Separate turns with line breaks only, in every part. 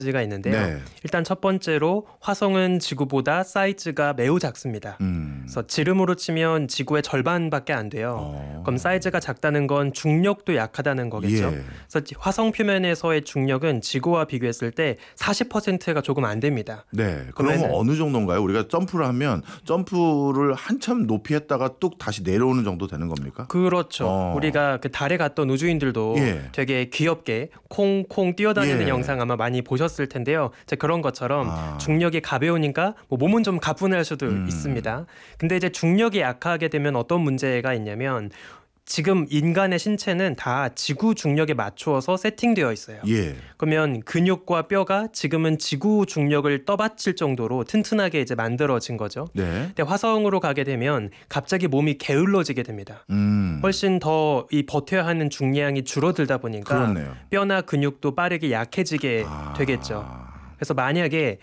가지가 있는데요.
네.
일단 첫 번째로 화성은 지구보다 사이즈가 매우 작습니다. 그래서 지름으로 치면 지구의 절반밖에 안 돼요. 그럼 사이즈가 작다는 건 중력도 약하다는 거겠죠.
예.
그래서 화성 표면에서의 중력은 지구와 비교했을 때 40%가 조금 안 됩니다.
네. 그러면 어느 정도인가요? 우리가 점프를 하면 점프를 한참 높이 했다가 뚝 다시 내려오는 정도 되는 겁니까?
그렇죠. 우리가 그 달에 갔던 우주인들도
예.
되게 귀엽게 콩콩 뛰어다니는
예.
영상 아마 많이 보셨을 텐데요. 이제 그런 것처럼 중력이 가벼우니까 뭐 몸은 좀 가뿐할 수도 있습니다. 근데 이제 중력이 약하게 되면 어떤 문제가 있냐면 지금 인간의 신체는 다 지구 중력에 맞추어서 세팅되어 있어요.
예.
그러면 근육과 뼈가 지금은 지구 중력을 떠받칠 정도로 튼튼하게 이제 만들어진 거죠.
네.
근데 화성으로 가게 되면 갑자기 몸이 게을러지게 됩니다. 훨씬 더 이 버텨야 하는 중량이 줄어들다 보니까
그렇네요.
뼈나 근육도 빠르게 약해지게 되겠죠. 그래서 만약에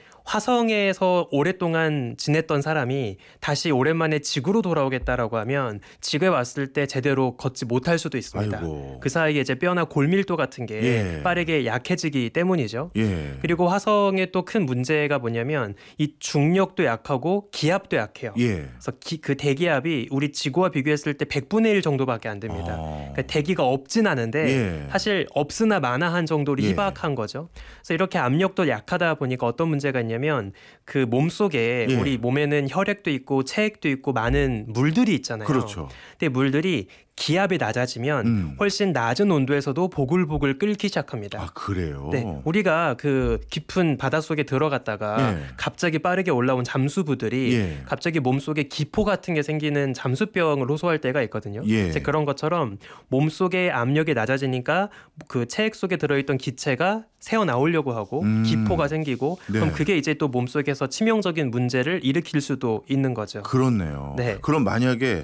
화성에서 오랫동안 지냈던 사람이 다시 오랜만에 지구로 돌아오겠다라고 하면 지구에 왔을 때 제대로 걷지 못할 수도 있습니다.
아이고.
그 사이에 이제 뼈나 골밀도 같은 게
예.
빠르게 약해지기 때문이죠.
예.
그리고 화성의 또 큰 문제가 뭐냐면 이 중력도 약하고 기압도 약해요.
예.
그래서 그 대기압이 우리 지구와 비교했을 때 100분의 1 정도밖에 안 됩니다. 그러니까 대기가 없진 않은데
예.
사실 없으나 마나한 정도로
예.
희박한 거죠. 그래서 이렇게 압력도 약하다 보니까 어떤 문제가 있냐면 그 몸속에
예.
우리 몸에는 혈액도 있고 체액도 있고 많은 물들이 있잖아요.
그렇죠.
근데 물들이 기압이 낮아지면 훨씬 낮은 온도에서도 보글보글 끓기 시작합니다.
아, 그래요?
네, 우리가 그 깊은 바닷속에 들어갔다가
예.
갑자기 빠르게 올라온 잠수부들이
예.
갑자기 몸속에 기포 같은 게 생기는 잠수병을 호소할 때가 있거든요.
예.
이제 그런 것처럼 몸속의 압력이 낮아지니까 그 체액 속에 들어있던 기체가 새어나오려고 하고 기포가 생기고
네.
그럼 그게 이제 또 몸속에서 치명적인 문제를 일으킬 수도 있는 거죠.
그렇네요.
네.
그럼 만약에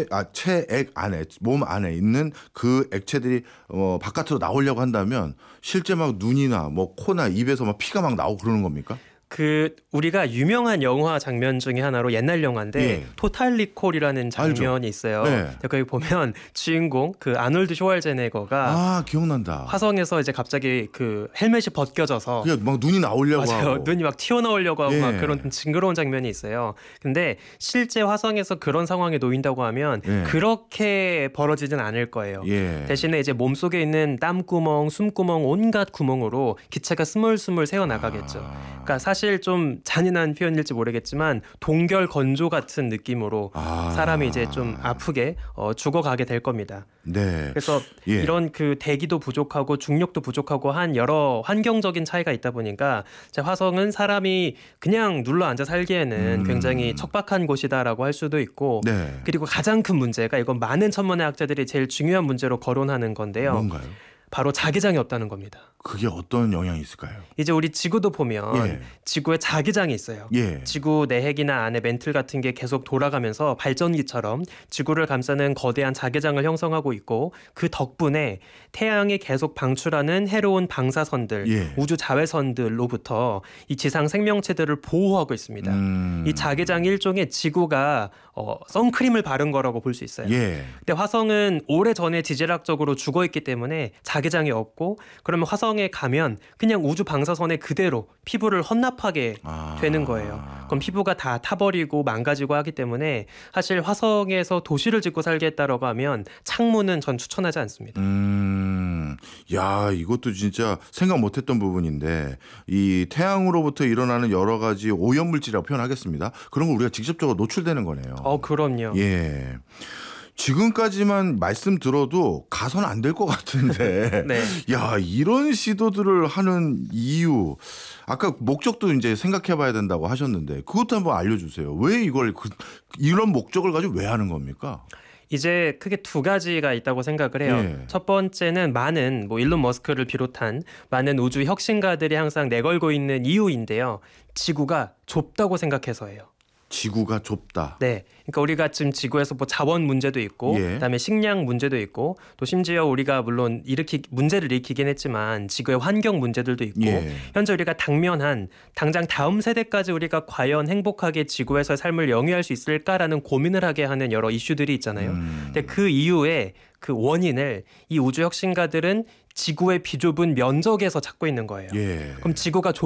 체액 안에 몸 안에 있는 그 액체들이 바깥으로 나오려고 한다면 실제 막 눈이나 뭐 코나 입에서 막 피가 막 나오고 그러는 겁니까?
그 우리가 유명한 영화 장면 중에 하나로 옛날 영화인데
예.
토탈 리콜이라는 장면이 있어요.
네.
거기 보면 주인공 그 아놀드 슈왈제네거가
아, 기억난다.
화성에서 이제 갑자기 그 헬멧이 벗겨져서
그냥 막 눈이 나오려고
맞아요.
하고.
눈이 막 튀어나오려고 하고
예.
막 그런 징그러운 장면이 있어요. 근데 실제 화성에서 그런 상황에 놓인다고 하면
예.
그렇게 벌어지진 않을 거예요.
예.
대신에 이제 몸속에 있는 땀구멍, 숨구멍 온갖 구멍으로 기체가 스물스물 새어 나가겠죠. 그러니까 사실 좀 잔인한 표현일지 모르겠지만 동결 건조 같은 느낌으로 사람이 이제 좀 아프게 죽어가게 될 겁니다.
네.
그래서
예.
이런 그 대기도 부족하고 중력도 부족하고 한 여러 환경적인 차이가 있다 보니까 화성은 사람이 그냥 눌러 앉아 살기에는 굉장히 척박한 곳이다라고 할 수도 있고
네.
그리고 가장 큰 문제가 이건 많은 천문의 학자들이 제일 중요한 문제로 거론하는 건데요.
뭔가요?
바로 자기장이 없다는 겁니다.
그게 어떤 영향이 있을까요?
이제 우리 지구도 보면
예.
지구에 자기장이 있어요.
예.
지구 내핵이나 안에 멘틀 같은 게 계속 돌아가면서 발전기처럼 지구를 감싸는 거대한 자기장을 형성하고 있고 그 덕분에 태양이 계속 방출하는 해로운 방사선들,
예.
우주 자외선들로부터 이 지상 생명체들을 보호하고 있습니다. 이 자기장 일종의 지구가 선크림을 바른 거라고 볼 수 있어요.
예.
근데 화성은 오래전에 지질학적으로 죽어 있기 때문에 자기장이 없고 그러면 화성에 가면 그냥 우주 방사선에 그대로 피부를 헌납하게 되는 거예요. 그럼 피부가 다 타버리고 망가지고 하기 때문에 사실 화성에서 도시를 짓고 살겠다라고 하면 창문은 전 추천하지 않습니다.
야, 이것도 진짜 생각 못했던 부분인데 이 태양으로부터 일어나는 여러 가지 오염물질이라고 표현하겠습니다. 그런 걸 우리가 직접적으로 노출되는 거네요.
그럼요.
예. 지금까지만 말씀 들어도 가서는 안 될 것 같은데,
네.
야, 이런 시도들을 하는 이유, 아까 목적도 이제 생각해봐야 된다고 하셨는데, 그것도 한번 알려주세요. 왜 이런 목적을 가지고 왜 하는 겁니까?
이제 크게 두 가지가 있다고 생각을 해요.
예.
첫 번째는 많은 일론 머스크를 비롯한 많은 우주 혁신가들이 항상 내걸고 있는 이유인데요. 지구가 좁다고 생각해서예요.
지구가 좁다.
네, 그러니까 우리가 지금 지구에서 자원 문제도 있고,
예.
그다음에 식량 문제도 있고, 또 심지어 우리가 물론 문제를 일으키긴 했지만 지구의 환경 문제들도 있고,
예.
현재 우리가 당장 다음 세대까지 우리가 과연 행복하게 지구에서의 삶을 영위할 수 있을까라는 고민을 하게 하는 여러 이슈들이 있잖아요. 근데 그 이후에 그 원인을 이 우주 혁신가들은 지구의 비좁은 면적에서 찾고 있는 거예요.
예.
그럼 지구가